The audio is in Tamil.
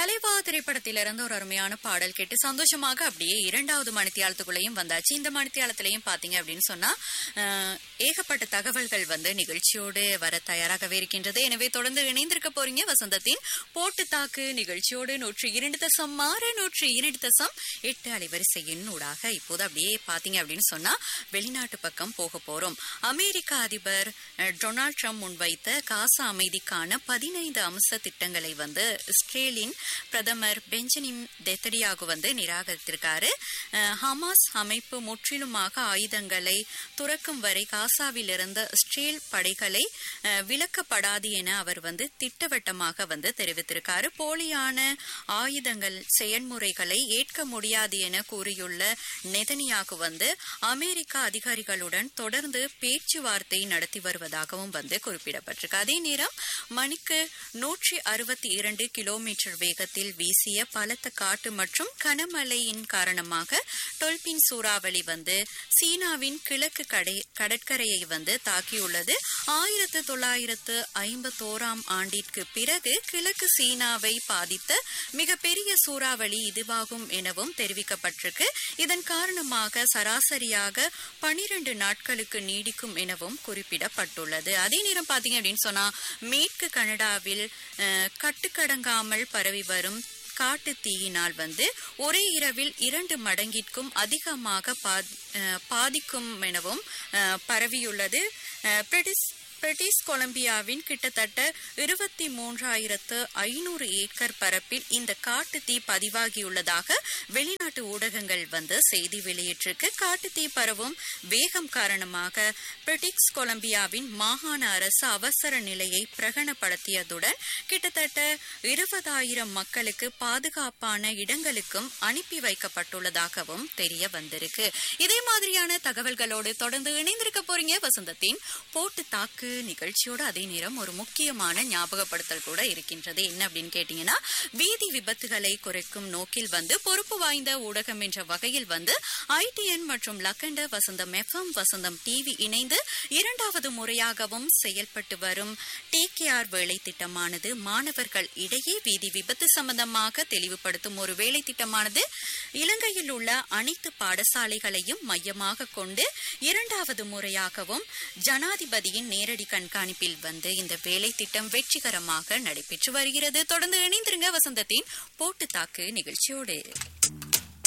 தலைவா திரைப்படத்திலிருந்து ஒரு அருமையான பாடல் கேட்டு சந்தோஷமாக அப்படியே இரண்டாவது மணித்தியாலத்துக்குள்ளேயும் வந்தாச்சு. இந்த மணித்தியாலத்திலையும் பாத்தீங்க அப்படின்னு சொன்னா ஏகப்பட்ட தகவல்கள் நிகழ்ச்சியோடு வர தயாராகவே இருக்கின்றது. எனவே தொடர்ந்து இணைந்திருக்க போறீங்க வசந்தத்தின் போட்டு தாக்கு நிகழ்ச்சியோடு 102.6 102.8 அலைவரிசையின் ஊடாக. இப்போது அப்படியே பாத்தீங்க அப்படின்னு சொன்னா வெளிநாட்டு பக்கம் போக போறோம். அமெரிக்க அதிபர் டொனால்ட் ட்ரம்ப் முன்வைத்த காசா அமைதிக்கான 15 அம்ச திட்டங்களை இஸ்ரேலின் பிரதமர் பெஞ்சமின் நெதன்யாகு நிராகரித்திருக்காரு. ஹமாஸ் அமைப்பு முற்றிலுமாக ஆயுதங்களை துறக்கும் வரை காசாவில் இருந்த இஸ்ரேல் படைகளை விலக்கப்படாது என அவர் திட்டவட்டமாக தெரிவித்திருக்காரு. போலியான ஆயுதங்கள் செயல்முறைகளை ஏற்க முடியாது என கூறியுள்ள நெதன்யாகு அமெரிக்க அதிகாரிகளுடன் தொடர்ந்து பேச்சுவார்த்தை நடத்தி வருவதாகவும் குறிப்பிடப்பட்டிருக்கு. அதே நேரம் மணிக்கு 162 கிலோமீட்டர் வேகத்தில் வீசிய பலத்த காட்டு மற்றும் கனமழையின் காரணமாக டொல்பின் சூறாவளி சீனாவின் கிழக்கு கடற்கரையை தாக்கியுள்ளது. 1951 ஆண்டிற்கு பிறகு கிழக்கு சீனாவை பாதித்த மிகப்பெரிய சூறாவளி இதுவாகும் எனவும் தெரிவிக்கப்பட்டிருக்கு. இதன் காரணமாக சராசரியாக 12 நாட்களுக்கு நீடிக்கும் எனவும் குறிப்பிடப்பட்டுள்ளது. அதே நேரம் பாத்தீங்க அப்படின்னு சொன்னா மேற்கு கனடாவில் கட்டுக்கடங்காமல் பரவி வரும் காட்டு தீயினால் ஒரே இரவில் 2 மடங்கிற்கும் அதிகமாக பாதிக்கும் எனவும் பரவியுள்ளது. பிரிட்டிஷ் கொலம்பியாவின் கிட்டத்தட்ட 23,500 ஏக்கர் பரப்பில் இந்த காட்டு தீ பதிவாகியுள்ளதாக வெளிநாட்டு ஊடகங்கள் செய்தி வெளியிட்டிருக்கு. காட்டு தீ பரவும் வேகம் காரணமாக பிரிட்டிஷ் கொலம்பியாவின் மாகாண அரசு அவசர நிலையை பிரகடனப்படுத்தியதுடன் கிட்டத்தட்ட 20,000 மக்களுக்கு பாதுகாப்பான இடங்களுக்கும் அனுப்பி வைக்கப்பட்டுள்ளதாகவும் தெரிய வந்திருக்கு. இதே மாதிரியான தகவல்களோடு தொடர்ந்து இணைந்திருக்க போறீங்க வசந்தத்தின் போட்டு தாக்கு நிகழ்ச்சியோட. அதே நேரம் ஒரு முக்கியமான ஞாபகப்படுத்தல் கூட இருக்கின்றது. என்ன அப்படின்னு கேட்டீங்கன்னா வீதி விபத்துகளை குறைக்கும் நோக்கில் பொறுப்பு வாய்ந்த ஊடகம் என்ற வகையில் ITN மற்றும் லக்கண்ட வசந்தம் FM வசந்தம் டிவி இணைந்து இரண்டாவது முறையாகவும் செயல்பட்டு வரும் TKR வேலை திட்டமானது மாணவர்கள் இடையே வீதி விபத்து சம்பந்தமாக தெளிவுபடுத்தும் ஒரு வேலை திட்டமானது இலங்கையில் உள்ள அனைத்து பாடசாலைகளையும் மையமாக கொண்டு இரண்டாவது முறையாகவும் ஜனாதிபதியின் நேரடி கண்காணிப்பில் இந்த வேலை திட்டம் வெற்றிகரமாக நடைபெற்று வருகிறது. தொடர்ந்து இணைந்திருங்க வசந்தத்தின் போட்டு தாக்கு நிகழ்ச்சியோடு.